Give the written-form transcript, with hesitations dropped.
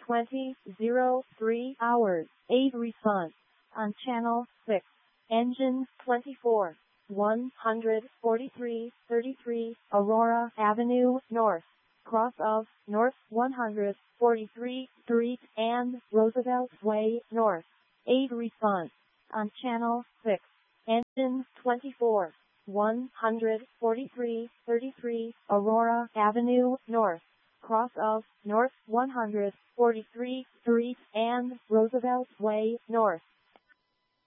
20:03 hours. 8 response. On channel 6. Engine 24. 143:33 Aurora Avenue North. Cross of North 143th Street and Roosevelt Way North. 8 response. On channel 6. Engine 24. 143:33 Aurora Avenue North. Cross of North 143th Street and Roosevelt Way North.